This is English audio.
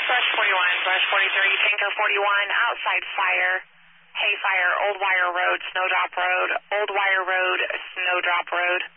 Brush 41, Brush 43, Tanker 41, outside fire, Hayfire, Old Wire Road, Snowdrop Road, Old Wire Road, Snowdrop Road.